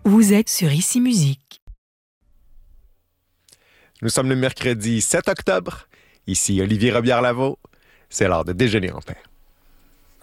Vous êtes sur Ici Musique. Nous sommes le mercredi 7 octobre. Ici Olivier Robillard-Lavaux. C'est l'heure de déjeuner en paix.